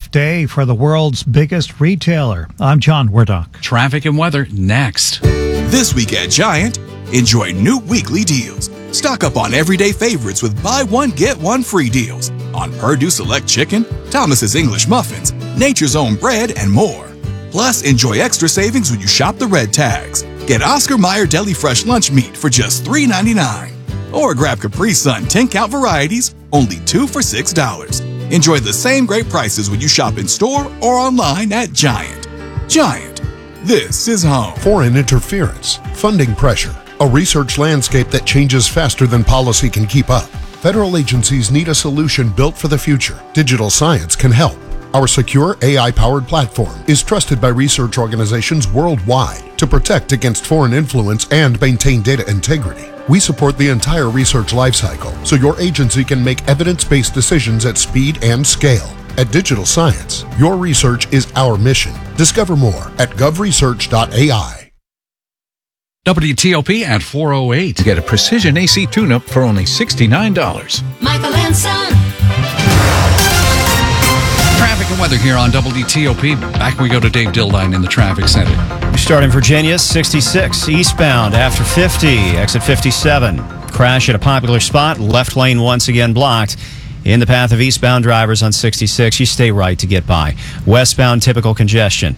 tough day for the world's biggest retailer. I'm John Wardock. Traffic and weather next. This week at Giant, enjoy new weekly deals. Stock up on everyday favorites with buy one, get one free deals on Perdue Select Chicken, Thomas's English Muffins, Nature's Own Bread, and more. Plus, enjoy extra savings when you shop the red tags. Get Oscar Mayer Deli Fresh Lunch Meat for just $3.99. Or grab Capri Sun 10-count varieties, only 2 for $6. Enjoy the same great prices when you shop in store or online at Giant. Giant, this is home. Foreign interference, funding pressure, a research landscape that changes faster than policy can keep up. Federal agencies need a solution built for the future. Digital Science can help. Our secure AI-powered platform is trusted by research organizations worldwide to protect against foreign influence and maintain data integrity. We support the entire research lifecycle so your agency can make evidence-based decisions at speed and scale. At Digital Science, your research is our mission. Discover more at govresearch.ai. WTOP at 4:08. Get a precision AC tune-up for only $69. Michael and Son. Traffic and weather here on WTOP. Back we go to Dave Dildine in the traffic center. We start in Virginia, 66 eastbound after 50, exit 57. Crash at a popular spot, left lane once again blocked. In the path of eastbound drivers on 66, you stay right to get by. Westbound, typical congestion.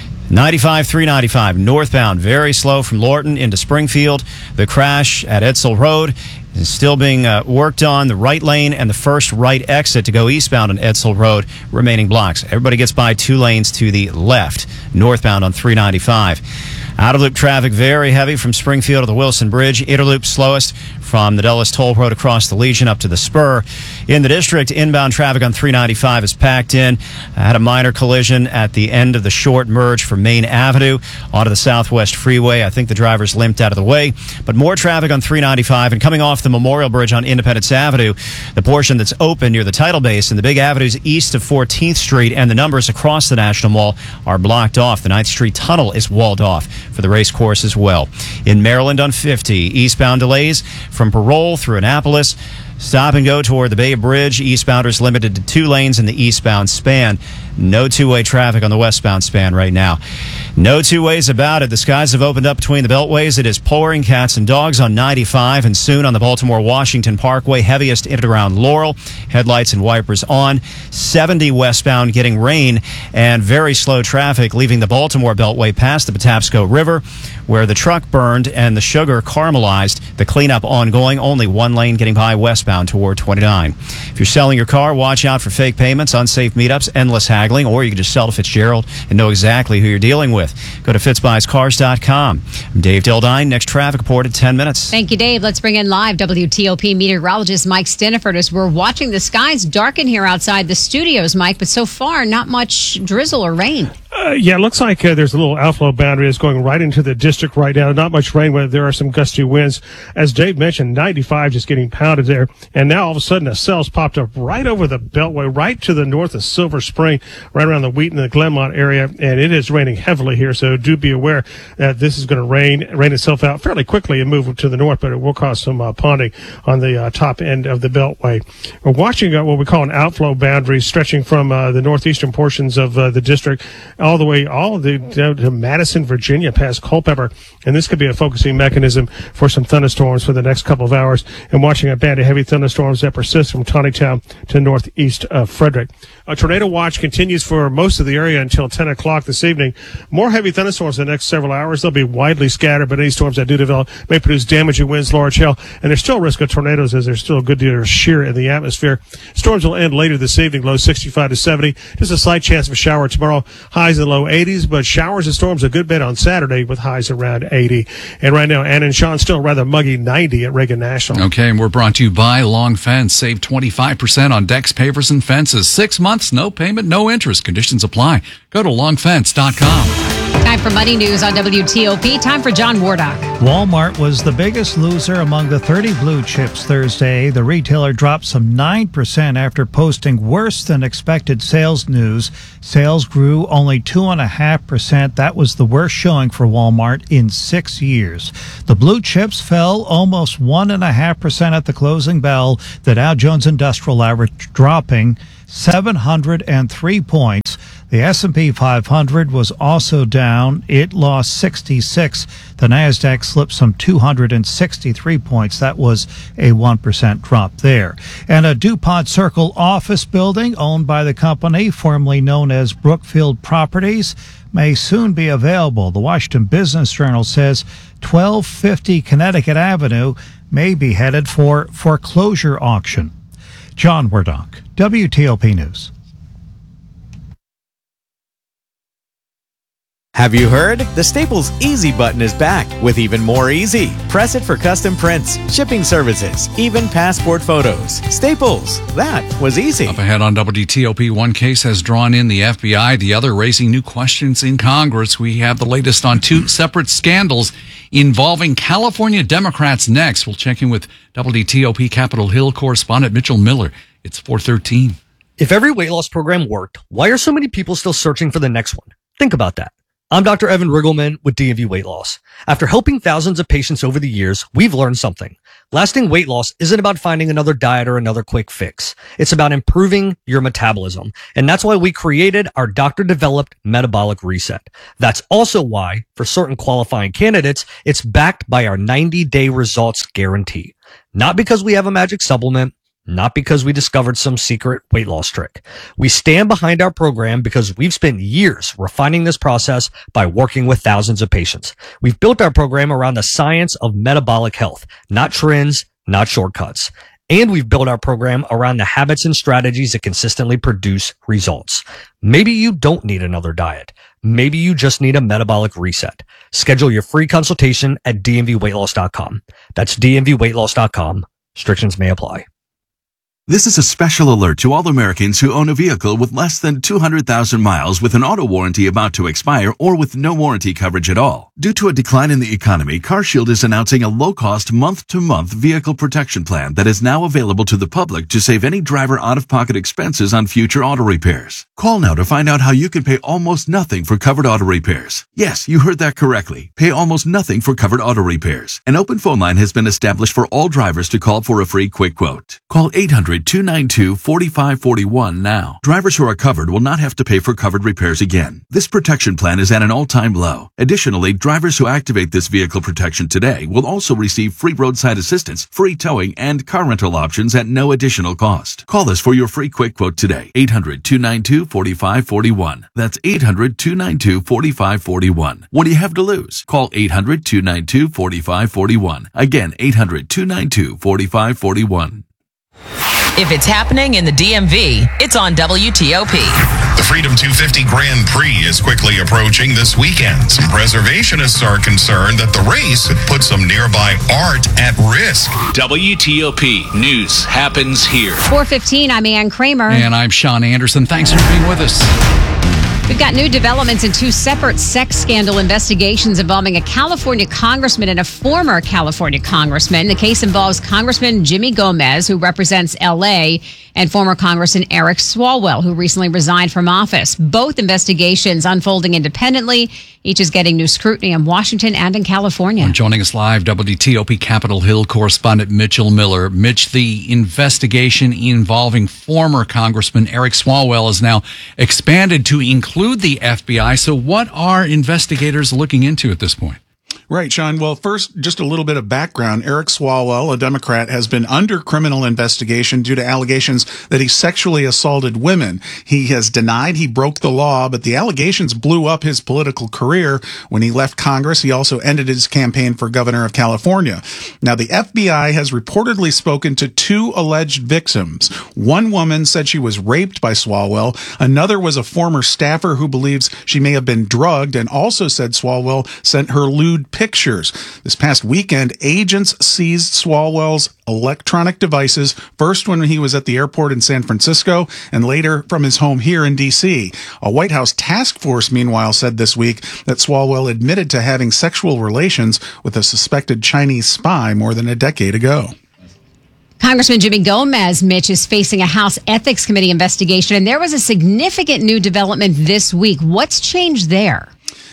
95, 395, northbound, very slow from Lorton into Springfield. The crash at Edsel Road is still being worked on. The right lane and the first right exit to go eastbound on Edsel Road remaining blocks. Everybody gets by 2 lanes to the left, northbound on 395. Out-of-loop traffic very heavy from Springfield to the Wilson Bridge. Interloop slowest from the Dulles Toll Road across the Legion up to the Spur. In the district, inbound traffic on 395 is packed in. I had a minor collision at the end of the short merge from Main Avenue onto the Southwest Freeway. I think the drivers limped out of the way. But more traffic on 395 and coming off the Memorial Bridge on Independence Avenue, the portion that's open near the tidal base and the big avenues east of 14th Street and the numbers across the National Mall are blocked off. The 9th Street Tunnel is walled off for the race course as well. In Maryland on 50, eastbound delays from Parole through Annapolis. Stop and go toward the Bay Bridge. Eastbounders limited to 2 lanes in the eastbound span. No two-way traffic on the westbound span right now. No two ways about it. The skies have opened up between the beltways. It is pouring cats and dogs on 95 and soon on the Baltimore-Washington Parkway. Heaviest in and around Laurel. Headlights and wipers on. 70 westbound getting rain and very slow traffic leaving the Baltimore Beltway past the Patapsco River where the truck burned and the sugar caramelized. The cleanup ongoing. Only 1 lane getting by westbound toward 29. If you're selling your car, watch out for fake payments, unsafe meetups, endless haggling, or you can just sell to Fitzgerald and know exactly who you're dealing with. Go to fitzbuyscars.com. I'm Dave Dildine. Next traffic report in 10 minutes. Thank you, Dave. Let's bring in live WTOP meteorologist Mike Stiniford as we're watching the skies darken here outside the studios, Mike, but so far not much drizzle or rain. Yeah, it looks like there's a little outflow boundary that's going right into the district right now. Not much rain, but there are some gusty winds. As Dave mentioned, 95 just getting pounded there. And now all of a sudden a cell's popped up right over the Beltway, right to the north of Silver Spring, right around the Wheaton and the Glenmont area. And it is raining heavily here, so do be aware that this is going to rain itself out fairly quickly and move to the north, but it will cause some ponding on the top end of the Beltway. We're watching what we call an outflow boundary stretching from the northeastern portions of the district all the way to Madison, Virginia, past Culpeper. And this could be a focusing mechanism for some thunderstorms for the next couple of hours. And watching a band of heavy thunderstorms that persist from Tawnytown to northeast of Frederick. A tornado watch continues for most of the area until 10 o'clock this evening. More heavy thunderstorms in the next several hours. They'll be widely scattered, but any storms that do develop may produce damaging winds, large hail, and there's still risk of tornadoes as there's still a good deal of shear in the atmosphere. Storms will end later this evening, low 65 to 70. Just a slight chance of a shower tomorrow, highs in the low 80s, but showers and storms a good bit on Saturday with highs around 80. And right now, Ann and Sean still rather muggy 90 at Reagan National. Okay, and we're brought to you by Long Fence. Save 25% on decks, pavers, and fences. 6 months, no payment, no interest. Conditions apply. Go to longfence.com. Time for Money News on WTOP. Time for John Wardock. Walmart was the biggest loser among the 30 blue chips Thursday. The retailer dropped some 9% after posting worse than expected sales news. Sales grew only 2.5%. That was the worst showing for Walmart in 6 years. The blue chips fell almost 1.5% at the closing bell. The Dow Jones Industrial Average dropping 703 points The S&P 500 was also down. It lost 66. The Nasdaq slipped some 263 points. That was a 1% drop there. And a DuPont Circle office building owned by the company, formerly known as Brookfield Properties, may soon be available. The Washington Business Journal says 1250 Connecticut Avenue may be headed for foreclosure auction. John Wardock, WTOP News. Have you heard? The Staples Easy button is back with even more easy. Press it for custom prints, shipping services, even passport photos. Staples, that was easy. Up ahead on WTOP, one case has drawn in the FBI, the other raising new questions in Congress. We have the latest on two separate scandals involving California Democrats next. We'll check in with WTOP Capitol Hill correspondent Mitchell Miller. It's 4:13. If every weight loss program worked, why are so many people still searching for the next one? Think about that. I'm Dr. Evan Riggleman with DMV Weight Loss. After helping thousands of patients over the years, we've learned something. Lasting weight loss isn't about finding another diet or another quick fix. It's about improving your metabolism. And that's why we created our doctor-developed metabolic reset. That's also why, for certain qualifying candidates, it's backed by our 90-day results guarantee. Not because we have a magic supplement, not because we discovered some secret weight loss trick. We stand behind our program because we've spent years refining this process by working with thousands of patients. We've built our program around the science of metabolic health, not trends, not shortcuts. And we've built our program around the habits and strategies that consistently produce results. Maybe you don't need another diet. Maybe you just need a metabolic reset. Schedule your free consultation at dmvweightloss.com. That's dmvweightloss.com. Restrictions may apply. This is a special alert to all Americans who own a vehicle with less than 200,000 miles with an auto warranty about to expire or with no warranty coverage at all. Due to a decline in the economy, CarShield is announcing a low-cost month-to-month vehicle protection plan that is now available to the public to save any driver out-of-pocket expenses on future auto repairs. Call now to find out how you can pay almost nothing for covered auto repairs. Yes, you heard that correctly. Pay almost nothing for covered auto repairs. An open phone line has been established for all drivers to call for a free quick quote. Call 800-292-4541 now. Drivers who are covered will not have to pay for covered repairs again. This protection plan is at an all-time low. Additionally, drivers who activate this vehicle protection today will also receive free roadside assistance, free towing, and car rental options at no additional cost. Call us for your free quick quote today. 800-292-4541. That's 800-292-4541. What do you have to lose? Call 800-292-4541. Again, 800-292-4541. If it's happening in the DMV, it's on WTOP. The Freedom 250 Grand Prix is quickly approaching this weekend. Some preservationists are concerned that the race could put some nearby art at risk. WTOP News happens here. 4:15, I'm Ann Kramer. And I'm Sean Anderson. Thanks for being with us. We've got new developments in two separate sex scandal investigations involving a California congressman and a former California congressman. The case involves Congressman Jimmy Gomez, who represents L.A., and former Congressman Eric Swalwell, who recently resigned from office. Both investigations unfolding independently. Each is getting new scrutiny in Washington and in California. Joining us live, WTOP Capitol Hill correspondent Mitchell Miller. Mitch, the investigation involving former Congressman Eric Swalwell is now expanded to include the FBI. So what are investigators looking into at this point? Right, Sean. Well, first, just a little bit of background. Eric Swalwell, a Democrat, has been under criminal investigation due to allegations that he sexually assaulted women. He has denied he broke the law, but the allegations blew up his political career. When he left Congress, he also ended his campaign for governor of California. Now, the FBI has reportedly spoken to two alleged victims. One woman said she was raped by Swalwell. Another was a former staffer who believes she may have been drugged and also said Swalwell sent her lewd pictures. This past weekend, agents seized Swalwell's electronic devices, first when he was at the airport in San Francisco and later from his home here in D.C. A White House task force, meanwhile, said this week that Swalwell admitted to having sexual relations with a suspected Chinese spy more than a decade ago. Congressman Jimmy Gomez, Mitch, is facing a House Ethics Committee investigation, and there was a significant new development this week. What's changed there?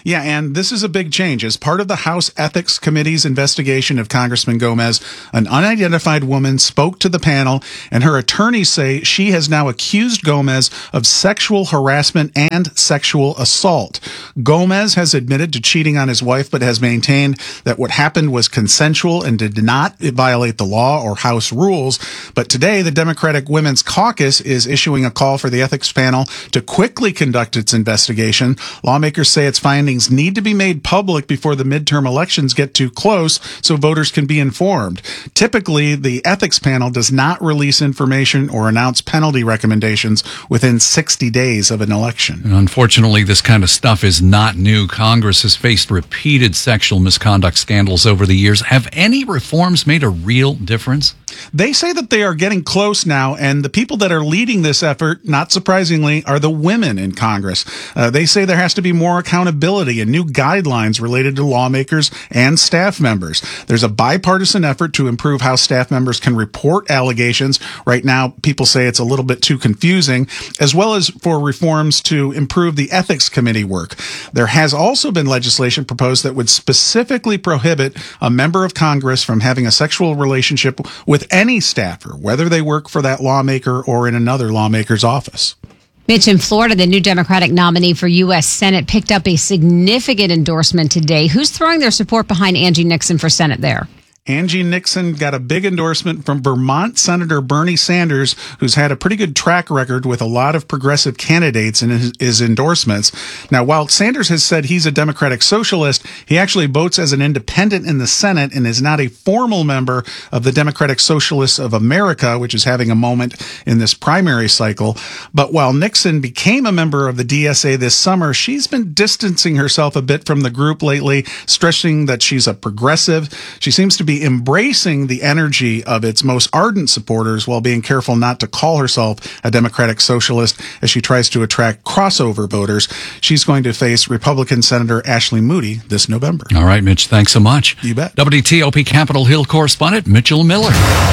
Yeah, and this is a big change. As part of the House Ethics Committee's investigation of Congressman Gomez, an unidentified woman spoke to the panel, and her attorneys say she has now accused Gomez of sexual harassment and sexual assault. Gomez has admitted to cheating on his wife, but has maintained that what happened was consensual and did not violate the law or House rules. But today, the Democratic Women's Caucus is issuing a call for the ethics panel to quickly conduct its investigation. Lawmakers say its findings need to be made public before the midterm elections get too close so voters can be informed. Typically, the ethics panel does not release information or announce penalty recommendations within 60 days of an election. And unfortunately, this kind of stuff is not new. Congress has faced repeated sexual misconduct scandals over the years. Have any reforms made a real difference? They say that they are getting close now, and the people that are leading this effort, not surprisingly, are the women in Congress. They say there has to be more accountability and new guidelines related to lawmakers and staff members. There's a bipartisan effort to improve how staff members can report allegations. Right now, people say it's a little bit too confusing, as well as for reforms to improve the ethics committee work. There has also been legislation proposed that would specifically prohibit a member of Congress from having a sexual relationship with any staffer, whether they work for that lawmaker or in another lawmaker's office. Mitch, in Florida, the new Democratic nominee for U.S. Senate picked up a significant endorsement today. Who's throwing their support behind Angie Nixon for Senate there? Angie Nixon got a big endorsement from Vermont Senator Bernie Sanders, who's had a pretty good track record with a lot of progressive candidates in his endorsements. Now, while Sanders has said he's a Democratic socialist, he actually votes as an independent in the Senate and is not a formal member of the Democratic Socialists of America, which is having a moment in this primary cycle. But while Nixon became a member of the DSA this summer, she's been distancing herself a bit from the group lately, stressing that she's a progressive. She seems to be embracing the energy of its most ardent supporters while being careful not to call herself a Democratic socialist as she tries to attract crossover voters. She's going to face Republican Senator Ashley Moody this November. All right, Mitch, thanks so much. You bet. WTOP Capitol Hill correspondent Mitchell Miller.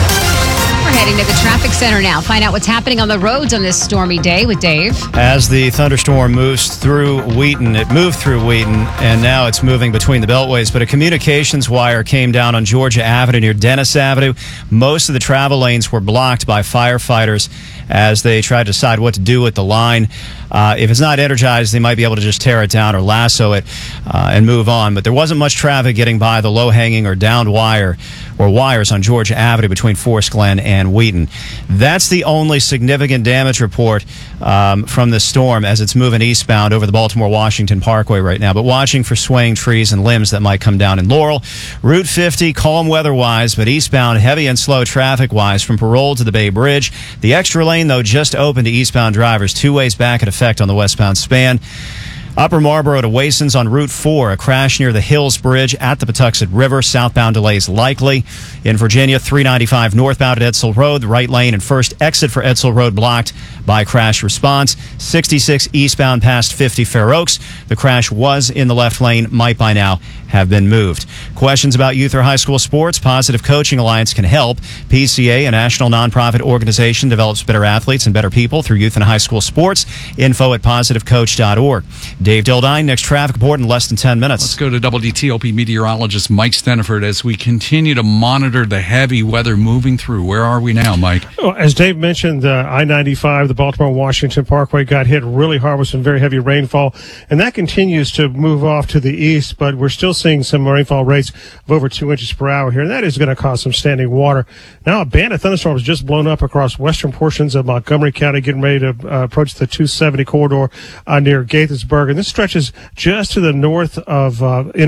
We're heading to the traffic center now. Find out what's happening on the roads on this stormy day with Dave. As the thunderstorm moves through Wheaton, it moved through Wheaton, and now it's moving between the beltways. But a communications wire came down on Georgia Avenue near Dennis Avenue. Most of the travel lanes were blocked by firefighters as they tried to decide what to do with the line. If it's not energized, they might be able to just tear it down or lasso it and move on. But there wasn't much traffic getting by the low-hanging or downed wire or wires on Georgia Avenue between Forest Glen and Wheaton. That's the only significant damage report from the storm as it's moving eastbound over the Baltimore-Washington Parkway right now. But watching for swaying trees and limbs that might come down in Laurel. Route 50, calm weather-wise, but eastbound heavy and slow traffic-wise from Parole to the Bay Bridge. The extra lane, though, just open to eastbound drivers. 2 ways back at effect on the westbound span. Upper Marlboro to Wasons on Route 4, a crash near the Hills Bridge at the Patuxent River. Southbound delays likely. In Virginia, 395 northbound at Edsel Road, the right lane and first exit for Edsel Road blocked by crash response. 66 eastbound past 50 Fair Oaks. The crash was in the left lane, might by now have been moved. Questions about youth or high school sports? Positive Coaching Alliance can help. PCA, a national nonprofit organization, develops better athletes and better people through youth and high school sports. Info at positivecoach.org. Dave Dildine, next traffic report in less than 10 minutes. Let's go to WTOP meteorologist Mike Steniford as we continue to monitor the heavy weather moving through. Where are we now, Mike? Well, as Dave mentioned, I-95, the Baltimore-Washington Parkway got hit really hard with some very heavy rainfall, and that continues to move off to the east, but we're still seeing some rainfall rates of over 2 inches per hour here, and that is going to cause some standing water. Now, a band of thunderstorms just blown up across western portions of Montgomery County, getting ready to approach the 270 corridor near Gaithersburg. And this stretches just to the north of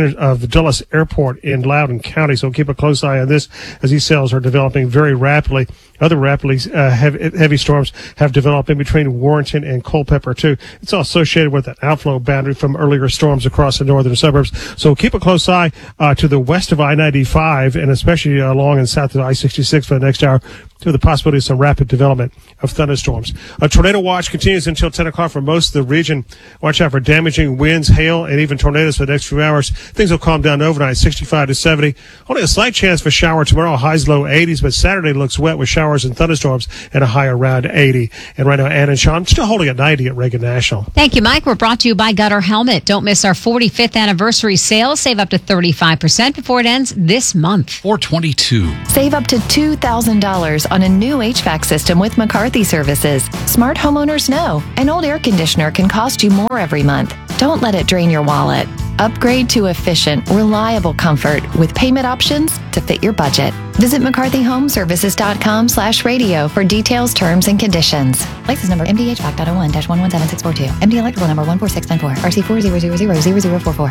Dulles Airport in Loudoun County. So keep a close eye on this as these cells are developing very rapidly. Other rapidly heavy storms have developed in between Warrenton and Culpeper, too. It's all associated with an outflow boundary from earlier storms across the northern suburbs. So keep a close eye to the west of I-95 and especially along and south of I-66 for the next hour. to the possibility of some rapid development of thunderstorms. A tornado watch continues until 10 o'clock for most of the region. Watch out for damaging winds, hail, and even tornadoes for the next few hours. Things will calm down overnight, 65 to 70. Only a slight chance for shower tomorrow, highs low 80s, but Saturday looks wet with showers and thunderstorms and a high around 80. And right now, Ann and Sean still holding at 90 at Reagan National. Thank you, Mike. We're brought to you by Gutter Helmet. Don't miss our 45th anniversary sale. Save up to 35% before it ends this month. 422. Save up to $2,000 on a new HVAC system with McCarthy Services. Smart homeowners know an old air conditioner can cost you more every month. Don't let it drain your wallet. Upgrade to efficient, reliable comfort with payment options to fit your budget. Visit McCarthyHomeservices.com/radio for details, terms, and conditions. License number MDHVAC.01-117642. MD electrical number 14694. RC 40000044.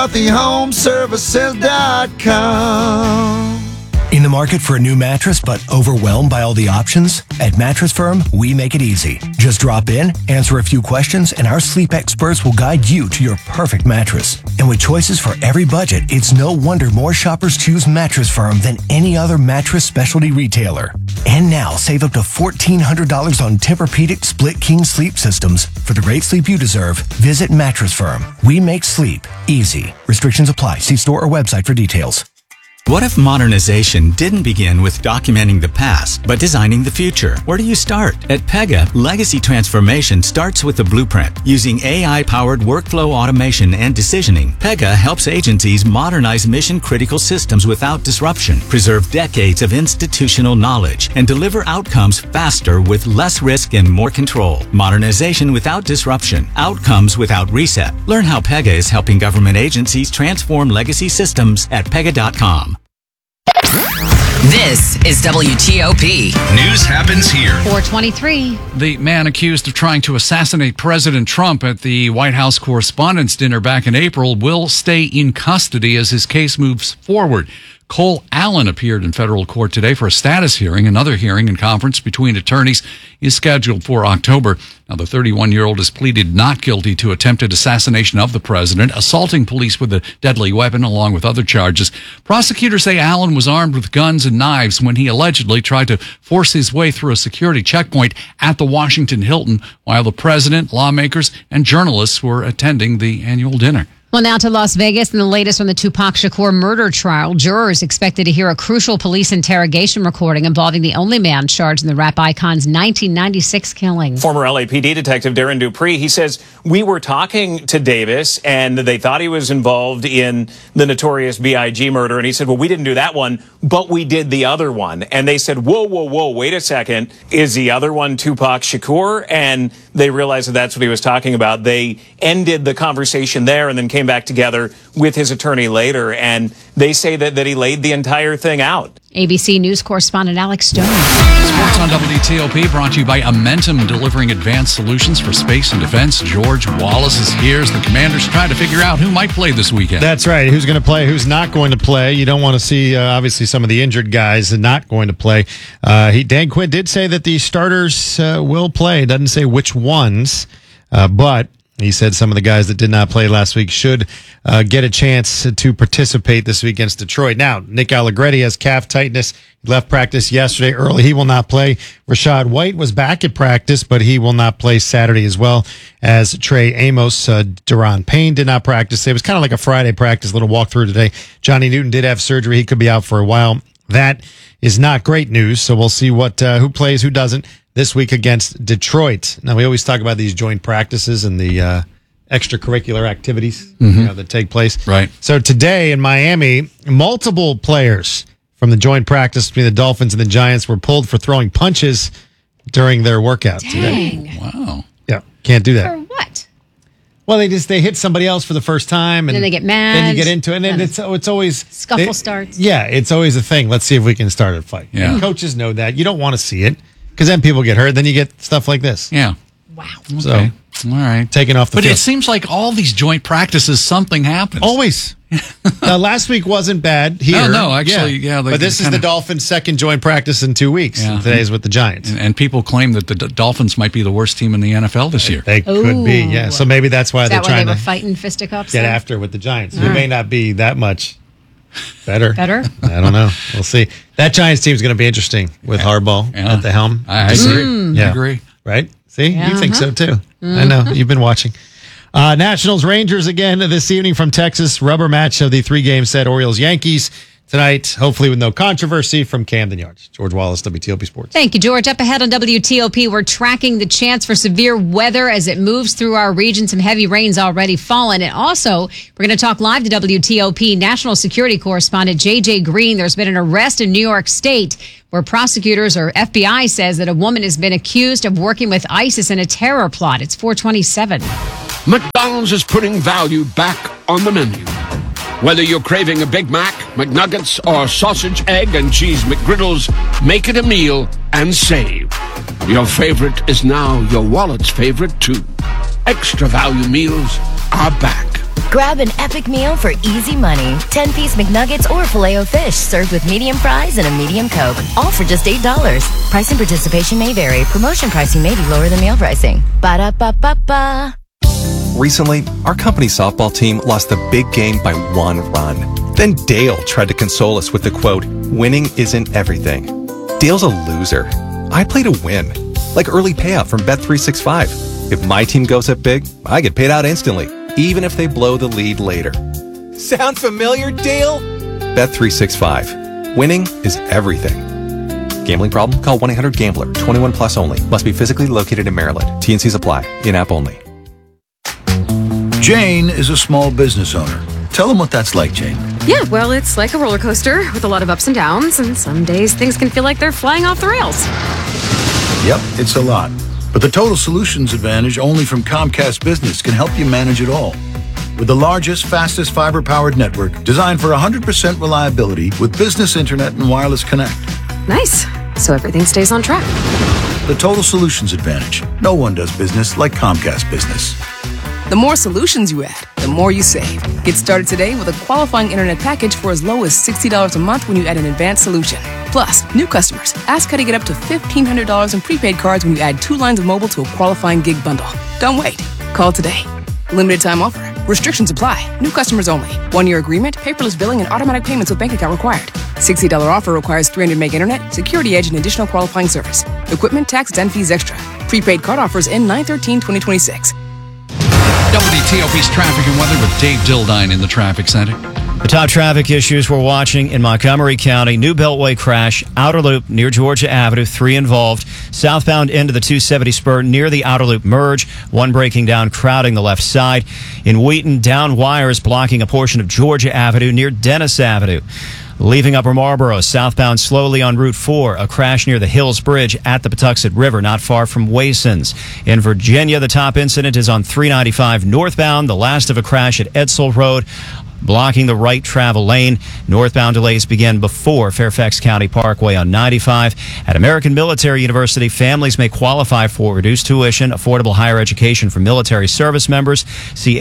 McCarthyHomeservices.com. In the market for a new mattress but overwhelmed by all the options? At Mattress Firm, we make it easy. Just drop in, answer a few questions, and our sleep experts will guide you to your perfect mattress. And with choices for every budget, it's no wonder more shoppers choose Mattress Firm than any other mattress specialty retailer. And now, save up to $1,400 on Tempur-Pedic Split King sleep systems. For the great sleep you deserve, visit Mattress Firm. We make sleep easy. Restrictions apply. See store or website for details. What if modernization didn't begin with documenting the past, but designing the future? Where do you start? At Pega, legacy transformation starts with the blueprint. Using AI-powered workflow automation and decisioning, Pega helps agencies modernize mission-critical systems without disruption, preserve decades of institutional knowledge, and deliver outcomes faster with less risk and more control. Modernization without disruption. Outcomes without reset. Learn how Pega is helping government agencies transform legacy systems at Pega.com. This is WTOP. News happens here. 423. The man accused of trying to assassinate President Trump at the White House Correspondents' Dinner back in April will stay in custody as his case moves forward. Cole Allen appeared in federal court today for a status hearing. Another hearing and conference between attorneys is scheduled for October. Now, the 31-year-old has pleaded not guilty to attempted assassination of the president, assaulting police with a deadly weapon, along with other charges. Prosecutors say Allen was armed with guns and knives when he allegedly tried to force his way through a security checkpoint at the Washington Hilton while the president, lawmakers, and journalists were attending the annual dinner. Well, now to Las Vegas and the latest from the Tupac Shakur murder trial. Jurors expected to hear a crucial police interrogation recording involving the only man charged in the rap icon's 1996 killing. Former LAPD detective Darren Dupree, he says, we were talking to Davis and they thought he was involved in the Notorious B.I.G. murder. And he said, well, we didn't do that one, but we did the other one. And they said, whoa, wait a second. Is the other one Tupac Shakur? And they realized that that's what he was talking about. They ended the conversation there and then came back together with his attorney later, and they say that he laid the entire thing out. ABC News correspondent Alex Stone. Sports on WTOP brought to you by Amentum, delivering advanced solutions for space and defense. George Wallace is here as the Commanders try to figure out who might play this weekend. That's right. Who's going to play, who's not going to play. You don't want to see, obviously, some of the injured guys not going to play. Dan Quinn did say that the starters will play. Doesn't say which ones, but he said some of the guys that did not play last week should get a chance to participate this week against Detroit. Now, Nick Allegretti has calf tightness. He left practice yesterday early. He will not play. Rashad White was back at practice, but he will not play Saturday as well as Trey Amos. Deron Payne did not practice. It was kind of like a Friday practice, little walkthrough today. Johnny Newton did have surgery. He could be out for a while. That is not great news, so we'll see what who plays, who doesn't this week against Detroit. Now, we always talk about these joint practices and the extracurricular activities that take place. Right. So today in Miami, multiple players from the joint practice between the Dolphins and the Giants were pulled for throwing punches during their workout today. Wow. Yeah, can't do that. For what? Well, they hit somebody else for the first time, and then they get mad. Then you get into it, and then it's always scuffle starts. Yeah, it's always a thing. Let's see if we can start a fight. Yeah. And coaches know that. You don't want to see it because then people get hurt. Then you get stuff like this. Yeah. Wow. So, Okay. All right. taken off the But field. it seems like all these joint practices, something happens. Always. Last week wasn't bad here. No, actually, yeah, they but this is kinda- the Dolphins' second joint practice in 2 weeks. Yeah. Today's with the Giants. And people claim that the Dolphins might be the worst team in the NFL this year. They could be, yeah. So maybe that's why Is they're that why trying they were to fighting fisticuffs? get then? after with the Giants. It may not be that much Better. I don't know. We'll see. That Giants team is going to be interesting with Harbaugh at the helm. I agree. I agree. Right? See? You think so too. I know. You've been watching. Nationals Rangers again this evening from Texas. Rubber match of the 3-game set. Orioles Yankees tonight, hopefully with no controversy, from Camden Yards. George Wallace, WTOP Sports. Thank you, George. Up ahead on WTOP, we're tracking the chance for severe weather as it moves through our region. Some heavy rain's already fallen. And also, we're going to talk live to WTOP national security correspondent J.J. Green. There's been an arrest in New York State where prosecutors or FBI says that a woman has been accused of working with ISIS in a terror plot. It's 427. McDonald's is putting value back on the menu. Whether you're craving a Big Mac, McNuggets, or sausage, egg, and cheese McGriddles, make it a meal and save. Your favorite is now your wallet's favorite, too. Extra value meals are back. Grab an epic meal for easy money. 10-piece McNuggets or Filet-O-Fish served with medium fries and a medium Coke. All for just $8. Price and participation may vary. Promotion pricing may be lower than meal pricing. Ba-da-ba-ba-ba. Recently, our company's softball team lost the big game by 1 run. Then Dale tried to console us with the quote, "Winning isn't everything." Dale's a loser. I play to win. Like early payout from Bet365. If my team goes up big, I get paid out instantly, even if they blow the lead later. Sound familiar, Dale? Bet365. Winning is everything. Gambling problem? Call 1-800-GAMBLER. 21 plus only. Must be physically located in Maryland. T&Cs apply. In-app only. Jane is a small business owner. Tell them what that's like, Jane. Yeah, well, it's like a roller coaster with a lot of ups and downs, and some days things can feel like they're flying off the rails. Yep, it's a lot. But the Total Solutions Advantage only from Comcast Business can help you manage it all. With the largest, fastest fiber-powered network designed for 100% reliability with business internet and wireless connect. Nice. So everything stays on track. The Total Solutions Advantage. No one does business like Comcast Business. The more solutions you add, the more you save. Get started today with a qualifying internet package for as low as $60 a month when you add an advanced solution. Plus, new customers, ask how to get up to $1,500 in prepaid cards when you add 2 lines of mobile to a qualifying gig bundle. Don't wait. Call today. Limited time offer. Restrictions apply. New customers only. 1-year agreement, paperless billing, and automatic payments with bank account required. $60 offer requires 300 meg internet, security edge, and additional qualifying service. Equipment, taxes, and fees extra. Prepaid card offers end 9/13/2026. WTOP's traffic and weather with Dave Dildine in the traffic center. The top traffic issues we're watching in Montgomery County. New Beltway crash, outer loop near Georgia Avenue, 3 involved. Southbound into the 270 spur near the outer loop merge, 1 breaking down, crowding the left side. In Wheaton, down wires blocking a portion of Georgia Avenue near Dennis Avenue. Leaving Upper Marlboro, southbound slowly on Route 4, a crash near the Hills Bridge at the Patuxent River, not far from Wasons. In Virginia, the top incident is on 395 northbound, the last of a crash at Edsel Road, blocking the right travel lane. Northbound delays begin before Fairfax County Parkway on 95. At American Military University, families may qualify for reduced tuition, affordable higher education for military service members. See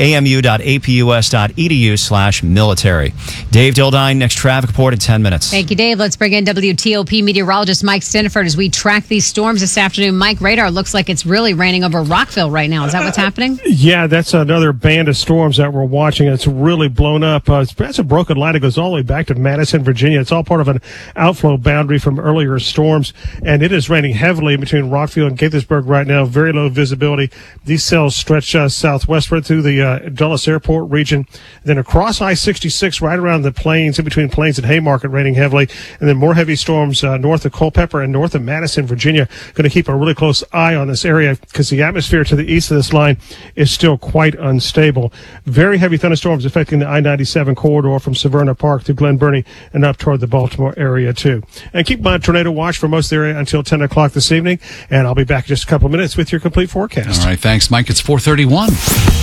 amu.apus.edu/military. Dave Dildine, next traffic report in 10 minutes. Thank you, Dave. Let's bring in WTOP meteorologist Mike Stiniford as we track these storms this afternoon. Mike, radar looks like it's really raining over Rockville right now. Is that what's happening? Yeah, that's another band of storms that we're watching. It's really blown up. That's a broken line. It goes all the way back to Madison, Virginia. It's all part of an outflow boundary from earlier storms, and it is raining heavily between Rockville and Gaithersburg right now. Very low visibility. These cells stretch southwestward through the Dulles Airport region, then across I-66 right around the Plains, in between Plains and Haymarket, raining heavily, and then more heavy storms north of Culpeper and north of Madison, Virginia. Going to keep a really close eye on this area because the atmosphere to the east of this line is still quite unstable. Very heavy thunderstorms affecting the I-97 corridor from Severna Park to Glen Burnie and up toward the Baltimore area too. And keep my tornado watch for most of the area until 10 o'clock this evening, and I'll be back in just a couple of minutes with your complete forecast. All right, thanks, Mike. It's 4:31.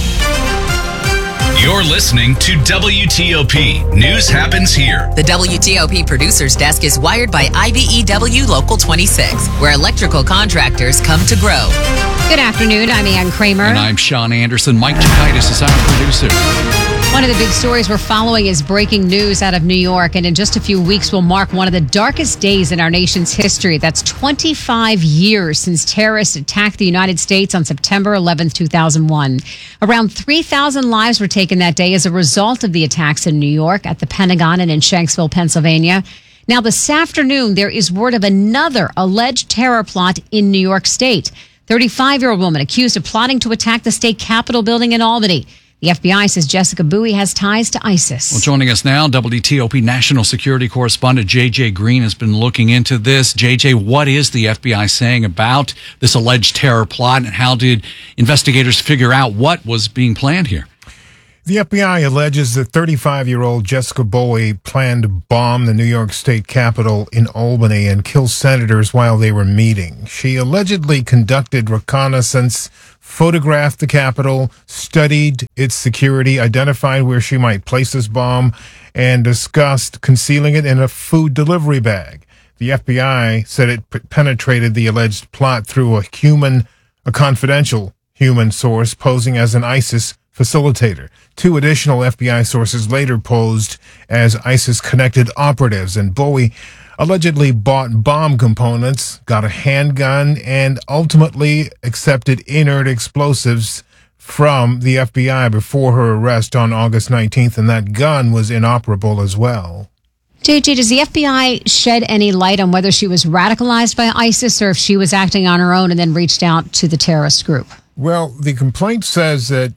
You're listening to WTOP. News happens here. The WTOP Producers Desk is wired by IBEW Local 26, where electrical contractors come to grow. Good afternoon. I'm Ann Kramer. And I'm Sean Anderson. Mike Chikaitis is our producer. One of the big stories we're following is breaking news out of New York, and in just a few weeks will mark one of the darkest days in our nation's history. That's 25 years since terrorists attacked the United States on September 11th, 2001. Around 3,000 lives were taken that day as a result of the attacks in New York, at the Pentagon, and in Shanksville, Pennsylvania. Now, this afternoon, there is word of another alleged terror plot in New York State. 35-year-old woman accused of plotting to attack the state Capitol building in Albany. The FBI says Jessica Bowie has ties to ISIS. Well, joining us now, WTOP national security correspondent J.J. Green has been looking into this. J.J., what is the FBI saying about this alleged terror plot, and how did investigators figure out what was being planned here? The FBI alleges that 35-year-old Jessica Bowie planned to bomb the New York State Capitol in Albany and kill senators while they were meeting. She allegedly conducted reconnaissance, photographed the Capitol, studied its security, identified where she might place this bomb, and discussed concealing it in a food delivery bag. The FBI said it penetrated the alleged plot through a confidential human source posing as an ISIS facilitator. Two additional FBI sources later posed as ISIS-connected operatives, and Bowie allegedly bought bomb components, got a handgun, and ultimately accepted inert explosives from the FBI before her arrest on August 19th, and that gun was inoperable as well. JJ, does the FBI shed any light on whether she was radicalized by ISIS or if she was acting on her own and then reached out to the terrorist group? Well, the complaint says that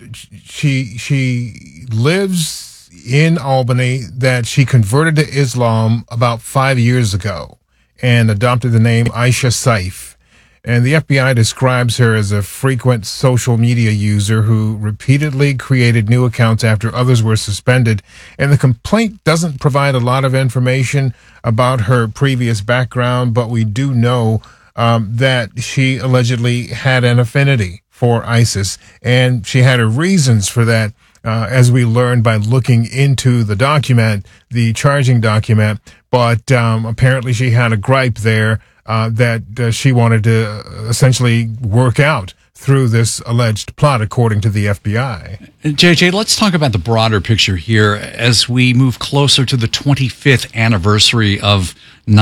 she lives in Albany, that she converted to Islam about 5 years ago and adopted the name Aisha Saif. And the FBI describes her as a frequent social media user who repeatedly created new accounts after others were suspended. And the complaint doesn't provide a lot of information about her previous background, but we do know that she allegedly had an affinity for ISIS, and she had her reasons for that, as we learned by looking into the document, the charging document. But apparently she had a gripe there that she wanted to essentially work out through this alleged plot, according to the FBI. JJ, let's talk about the broader picture here as we move closer to the 25th anniversary of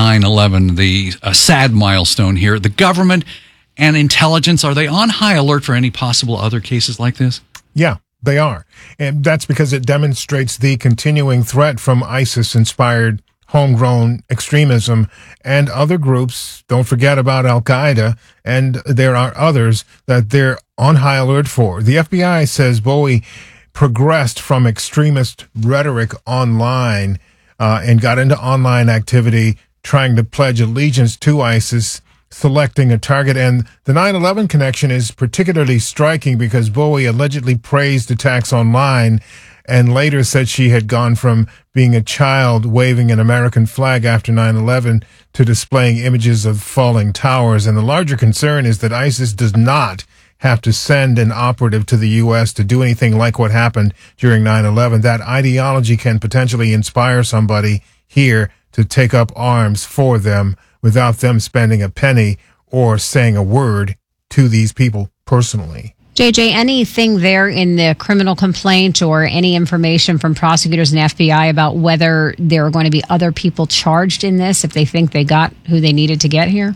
9/11, the sad milestone here. The government and intelligence, are they on high alert for any possible other cases like this? Yeah, they are. And that's because it demonstrates the continuing threat from ISIS-inspired homegrown extremism and other groups. Don't forget about Al-Qaeda, and there are others that they're on high alert for. The FBI says Bowie progressed from extremist rhetoric online and got into online activity, trying to pledge allegiance to ISIS, selecting a target. And the 9/11 connection is particularly striking because Bowie allegedly praised attacks online and later said she had gone from being a child waving an American flag after 9/11 to displaying images of falling towers. And the larger concern is that ISIS does not have to send an operative to the U.S. to do anything like what happened during 9/11. That ideology can potentially inspire somebody here to take up arms for them without them spending a penny or saying a word to these people personally. JJ, anything there in the criminal complaint or any information from prosecutors and FBI about whether there are going to be other people charged in this if they think they got who they needed to get here?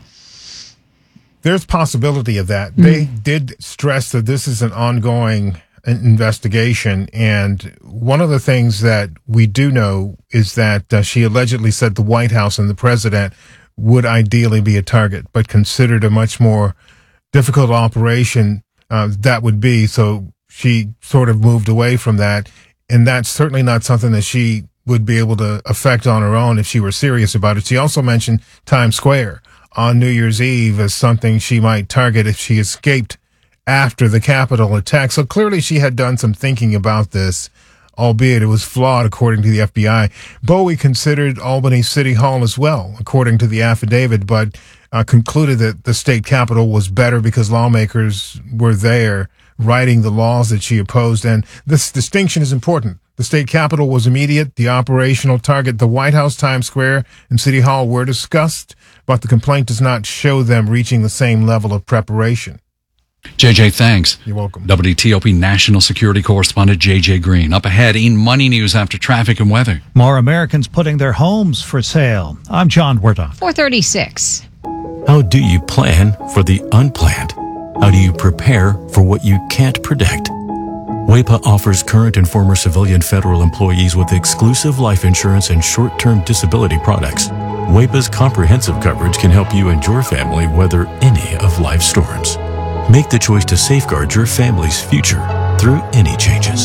There's possibility of that. They did stress that this is an ongoing investigation, and one of the things that we do know is that she allegedly said the White House and the president would ideally be a target, but considered a much more difficult operation that would be. So she sort of moved away from that, and that's certainly not something that she would be able to affect on her own if she were serious about it. She also mentioned Times Square on New Year's Eve as something she might target if she escaped after the Capitol attack. So clearly she had done some thinking about this, albeit it was flawed, according to the FBI. Bowie considered Albany City Hall as well, according to the affidavit, but concluded that the state capitol was better because lawmakers were there writing the laws that she opposed. And this distinction is important. The state capitol was immediate. The operational target, the White House, Times Square, and City Hall were discussed, but the complaint does not show them reaching the same level of preparation. JJ, thanks. You're welcome. WTOP National Security Correspondent JJ Green. Up ahead in Money News after traffic and weather. More Americans putting their homes for sale. I'm John Wardock. 436. How do you plan for the unplanned? How do you prepare for what you can't predict? WAEPA offers current and former civilian federal employees with exclusive life insurance and short-term disability products. WAEPA's comprehensive coverage can help you and your family weather any of life's storms. Make the choice to safeguard your family's future through any changes.